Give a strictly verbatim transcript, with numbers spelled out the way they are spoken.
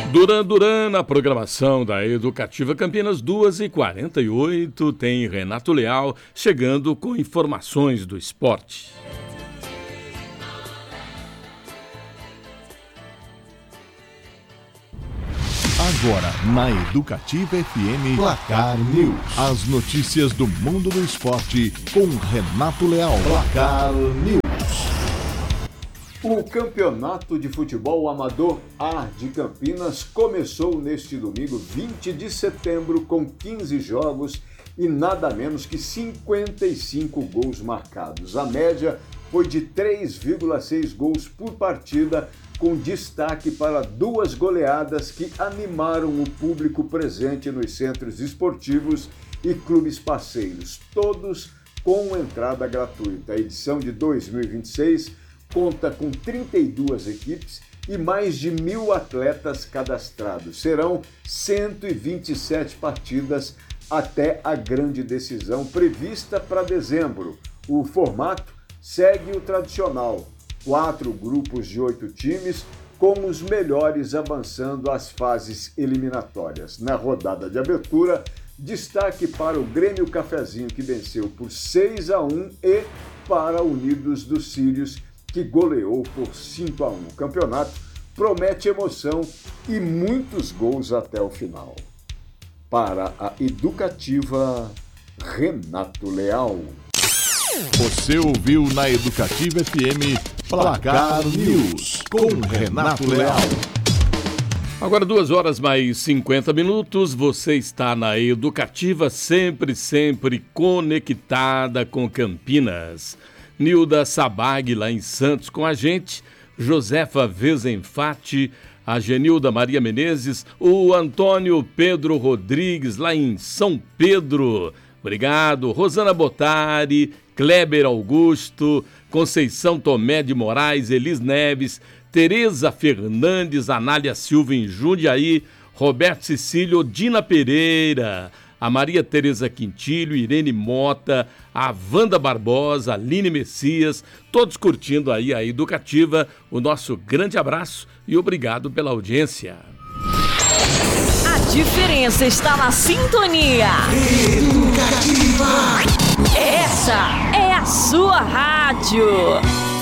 Duran Duran, na programação da Educativa Campinas, duas e quarenta e oito, tem Renato Leal chegando com informações do esporte. Agora, na Educativa F M, Placar News. As notícias do mundo do esporte com Renato Leal. Placar News. O Campeonato de Futebol Amador A de Campinas começou neste domingo, vinte de setembro, com quinze jogos e nada menos que cinquenta e cinco gols marcados. A média foi de três vírgula seis gols por partida, com destaque para duas goleadas que animaram o público presente nos centros esportivos e clubes parceiros, todos com entrada gratuita. A edição de dois mil e vinte e seis conta com trinta e duas equipes e mais de mil atletas cadastrados. Serão cento e vinte e sete partidas até a grande decisão prevista para dezembro. O formato segue o tradicional: quatro grupos de oito times, com os melhores avançando às fases eliminatórias. Na rodada de abertura, destaque para o Grêmio Cafezinho, que venceu por seis a um, e para Unidos dos Sírios, que goleou por cinco a um. O campeonato promete emoção e muitos gols até o final. Para a Educativa, Renato Leal. Você ouviu na Educativa F M Placar News com Renato Leal. Agora duas horas mais cinquenta minutos, você está na Educativa, sempre, sempre conectada com Campinas. Nilda Sabag lá em Santos com a gente, Josefa Vezenfati, a Genilda Maria Menezes, o Antônio Pedro Rodrigues lá em São Pedro. Obrigado. Rosana Botari, Kleber Augusto, Conceição Tomé de Moraes, Elis Neves, Tereza Fernandes, Anália Silva em Jundiaí, Roberto Cecílio, Dina Pereira, a Maria Tereza Quintilho, Irene Mota, a Wanda Barbosa, Aline Messias, todos curtindo aí a Educativa. O nosso grande abraço e obrigado pela audiência. A diferença está na sintonia. Educativa. Essa é a sua rádio.